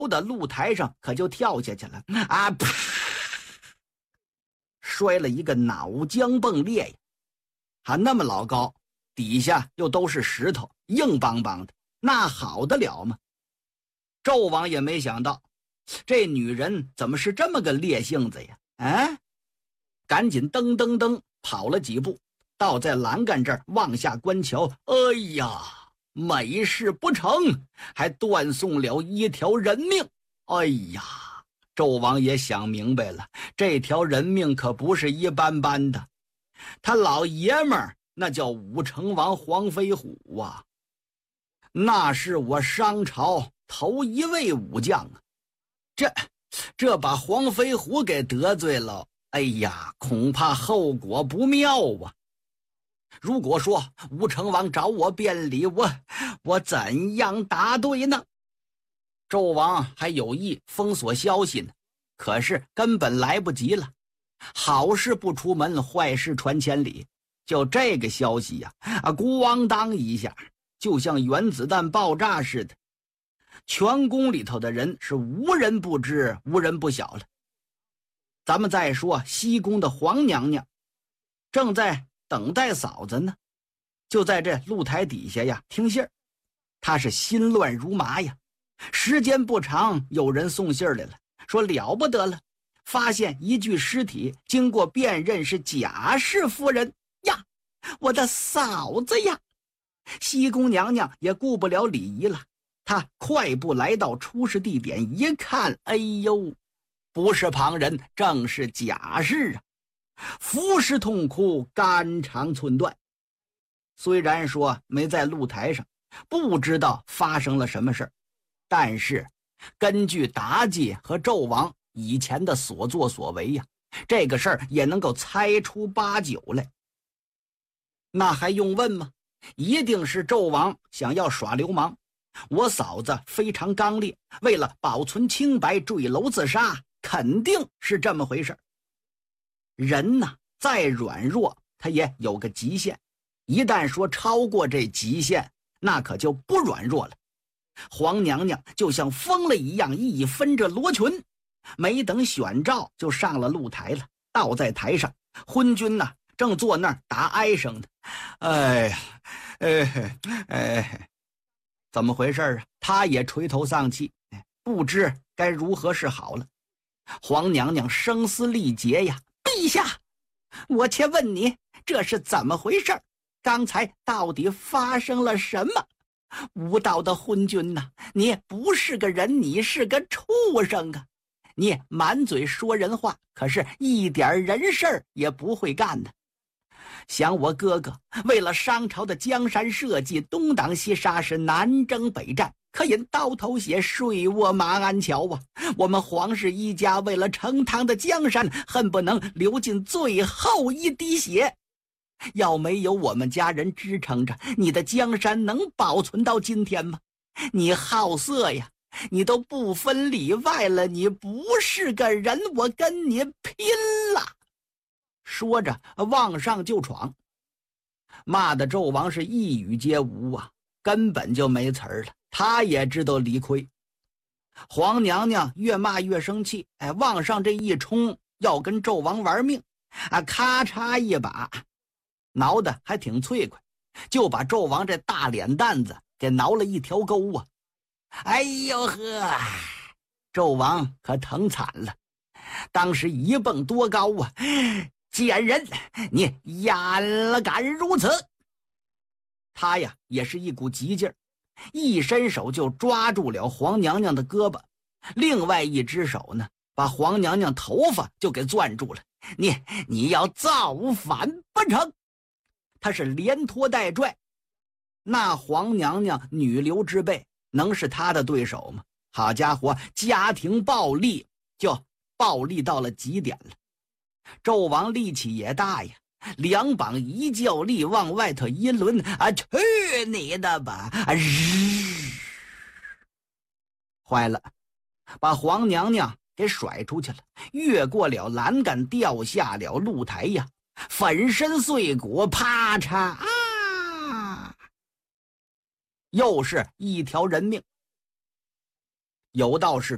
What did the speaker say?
的露台上可就跳下去了啊！啪，摔了一个脑浆迸裂呀！还那么老高，底下又都是石头，硬邦邦的，那好得了吗？纣王也没想到，这女人怎么是这么个烈性子呀？啊！赶紧噔噔噔跑了几步，倒在栏杆这儿往下观瞧。哎呀，美事不成，还断送了一条人命。哎呀，纣王也想明白了，这条人命可不是一般般的。他老爷们儿那叫武成王黄飞虎啊，那是我商朝头一位武将啊。这把黄飞虎给得罪了，哎呀，恐怕后果不妙啊。如果说武成王找我辩理，我怎样答对呢？纣王还有意封锁消息呢，可是根本来不及了。好事不出门，坏事传千里。就这个消息呀，咣当一下，就像原子弹爆炸似的，全宫里头的人是无人不知，无人不晓了。咱们再说西宫的皇娘娘，正在等待嫂子呢，就在这露台底下呀听信儿。她是心乱如麻呀。时间不长，有人送信儿来了，说了不得了，发现一具尸体，经过辨认是贾氏夫人呀，我的嫂子呀！西宫娘娘也顾不了礼仪了，她快步来到出事地点，一看，哎呦，不是旁人，正是贾氏啊！伏尸痛哭，肝肠寸断。虽然说没在露台上，不知道发生了什么事儿，但是根据妲己和纣王以前的所作所为呀，这个事儿也能够猜出八九来。那还用问吗？一定是纣王想要耍流氓。我嫂子非常刚烈，为了保存清白坠楼自杀，肯定是这么回事。人呢，再软弱他也有个极限，一旦说超过这极限，那可就不软弱了。皇娘娘就像疯了一样，一分着罗裙，没等选召就上了露台了，倒在台上。昏君呢，正坐那儿打哀声呢。哎呀，怎么回事啊？他也垂头丧气，不知该如何是好了。皇娘娘声嘶力竭呀，陛下，我且问你，这是怎么回事？刚才到底发生了什么？无道的昏君呐，你不是个人，你是个畜生啊！你满嘴说人话，可是一点人事儿也不会干的。想我哥哥为了商朝的江山社稷，东挡西杀，是南征北战，可因刀头血，睡卧马鞍桥啊！我们皇室一家为了成唐的江山，恨不能流尽最后一滴血。要没有我们家人支撑着，你的江山能保存到今天吗？你好色呀，你都不分里外了，你不是个人，我跟你拼了！说着往上就闯，骂的纣王是一语皆无啊，根本就没词儿了。他也知道理亏。皇娘娘越骂越生气，往上这一冲，要跟纣王玩命啊！咔嚓一把挠得还挺脆快，就把纣王这大脸蛋子给挠了一条沟啊！哎呦呵，纣王可疼惨了，当时一蹦多高啊！贱人，你焉了敢如此！他呀也是一股急劲儿，一伸手就抓住了皇娘娘的胳膊，另外一只手呢把皇娘娘头发就给攥住了。你要造反不成？他是连拖带拽，那皇娘娘女流之辈能是他的对手吗？好家伙，家庭暴力就暴力到了极点了。纣王力气也大呀，两膀一较力往外头一抡啊，去你的吧！坏了，把皇娘娘给甩出去了，越过了栏杆，掉下了露台呀，粉身碎骨，啪嚓啊！又是一条人命。有道是